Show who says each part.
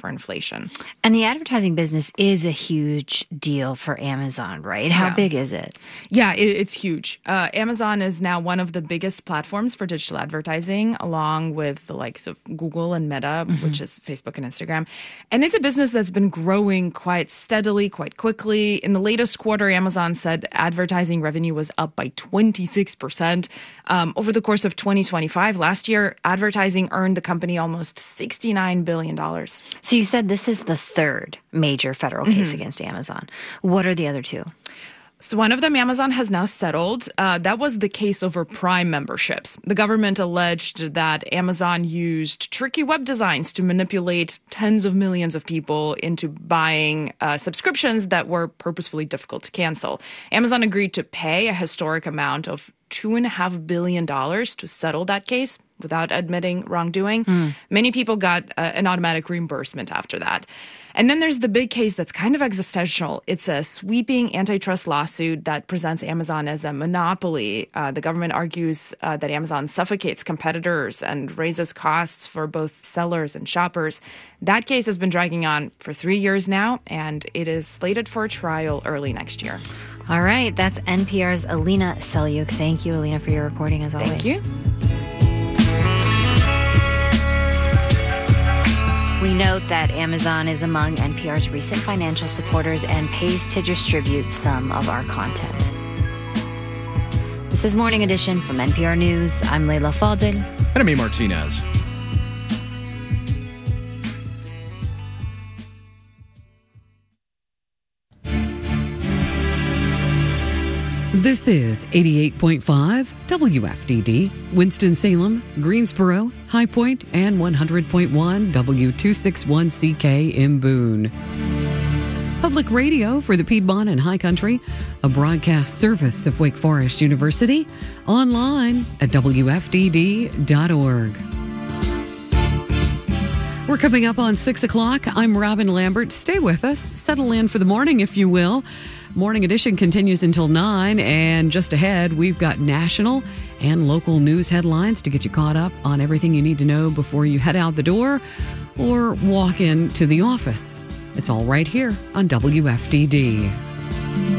Speaker 1: for inflation.
Speaker 2: And the advertising business is a huge deal for Amazon, right? How big is it?
Speaker 1: Yeah, it's huge. Amazon is now one of the biggest platforms for digital advertising, along with the likes of Google and Meta, which is Facebook and Instagram. And it's a business that's been growing quite steadily, quite quickly. In the latest quarter, Amazon said advertising revenue was up by 26%. Over the course of 2025, last year, advertising earned the company almost $69 billion.
Speaker 2: So you said this is the third major federal case against Amazon. What are the other two?
Speaker 1: So one of them, Amazon has now settled. That was the case over Prime memberships. The government alleged that Amazon used tricky web designs to manipulate tens of millions of people into buying subscriptions that were purposefully difficult to cancel. Amazon agreed to pay a historic amount of $2.5 billion to settle that case without admitting wrongdoing. Many people got an automatic reimbursement after that. And then there's the big case that's kind of existential. It's a sweeping antitrust lawsuit that presents Amazon as a monopoly. The government argues that Amazon suffocates competitors and raises costs for both sellers and shoppers. That case has been dragging on for 3 years now, and it is slated for a trial early next year.
Speaker 2: All right, that's NPR's Alina Selyukh. Thank you, Alina, for your reporting as always.
Speaker 1: Thank you.
Speaker 2: We note that Amazon is among NPR's recent financial supporters and pays to distribute some of our content. This is Morning Edition from NPR News. I'm Leila Fadel.
Speaker 3: And I'm A. Martinez.
Speaker 4: This is 88.5 WFDD, Winston-Salem, Greensboro, High Point, and 100.1 W261CK in Boone. Public radio for the Piedmont and High Country, a broadcast service of Wake Forest University, online at WFDD.org. We're coming up on 6 o'clock. I'm Robin Lambert. Stay with us. Settle in for the morning, if you will. Morning Edition continues until 9, and just ahead, we've got national and local news headlines to get you caught up on everything you need to know before you head out the door or walk into the office. It's all right here on WFDD.